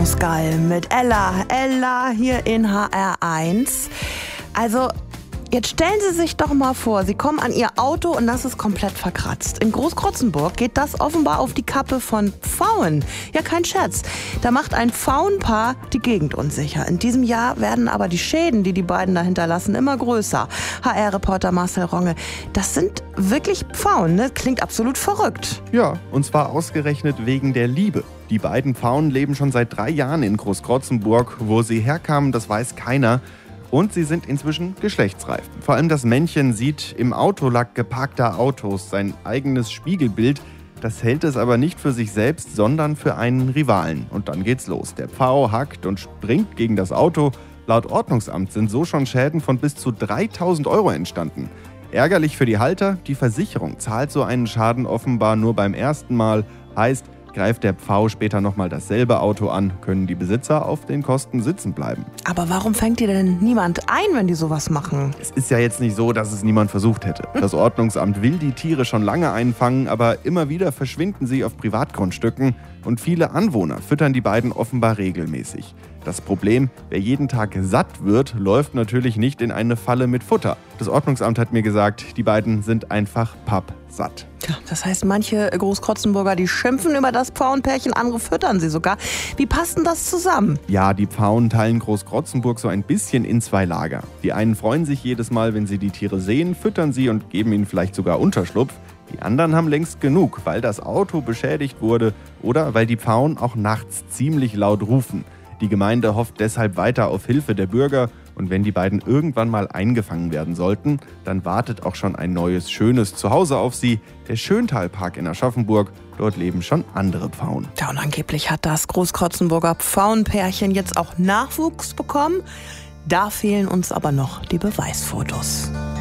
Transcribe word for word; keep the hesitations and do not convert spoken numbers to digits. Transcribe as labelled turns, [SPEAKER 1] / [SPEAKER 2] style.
[SPEAKER 1] Geil mit Ella. Ella hier in H R eins. Also, jetzt stellen Sie sich doch mal vor, Sie kommen an Ihr Auto und das ist komplett verkratzt. In Großkrotzenburg geht das offenbar auf die Kappe von Pfauen. Ja, kein Scherz. Da macht ein Pfauenpaar die Gegend unsicher. In diesem Jahr werden aber die Schäden, die die beiden da hinterlassen, immer größer. H R-Reporter Marcel Ronge, das sind wirklich Pfauen, ne? Klingt absolut verrückt.
[SPEAKER 2] Ja, und zwar ausgerechnet wegen der Liebe. Die beiden Pfauen leben schon seit drei Jahren in Großkrotzenburg. Wo sie herkamen, das weiß keiner. Und sie sind inzwischen geschlechtsreif. Vor allem das Männchen sieht im Autolack geparkter Autos sein eigenes Spiegelbild. Das hält es aber nicht für sich selbst, sondern für einen Rivalen. Und dann geht's los. Der Pfau hackt und springt gegen das Auto. Laut Ordnungsamt sind so schon Schäden von bis zu dreitausend Euro entstanden. Ärgerlich für die Halter, die Versicherung zahlt so einen Schaden offenbar nur beim ersten Mal. Heißt, greift der Pfau später nochmal dasselbe Auto an, können die Besitzer auf den Kosten sitzen bleiben.
[SPEAKER 1] Aber warum fängt dir denn niemand ein, wenn die sowas machen?
[SPEAKER 2] Es ist ja jetzt nicht so, dass es niemand versucht hätte. Das Ordnungsamt will die Tiere schon lange einfangen, aber immer wieder verschwinden sie auf Privatgrundstücken und viele Anwohner füttern die beiden offenbar regelmäßig. Das Problem, wer jeden Tag satt wird, läuft natürlich nicht in eine Falle mit Futter. Das Ordnungsamt hat mir gesagt, die beiden sind einfach pappsatt.
[SPEAKER 1] Ja, das heißt, manche Großkrotzenburger, die schimpfen über das Pfauenpärchen, andere füttern sie sogar. Wie passt denn das zusammen?
[SPEAKER 2] Ja, die Pfauen teilen Großkrotzenburg so ein bisschen in zwei Lager. Die einen freuen sich jedes Mal, wenn sie die Tiere sehen, füttern sie und geben ihnen vielleicht sogar Unterschlupf. Die anderen haben längst genug, weil das Auto beschädigt wurde oder weil die Pfauen auch nachts ziemlich laut rufen. Die Gemeinde hofft deshalb weiter auf Hilfe der Bürger und wenn die beiden irgendwann mal eingefangen werden sollten, dann wartet auch schon ein neues, schönes Zuhause auf sie, der Schöntalpark in Aschaffenburg. Dort leben schon andere Pfauen.
[SPEAKER 1] Ja, und angeblich hat das Großkrotzenburger Pfauenpärchen jetzt auch Nachwuchs bekommen. Da fehlen uns aber noch die Beweisfotos.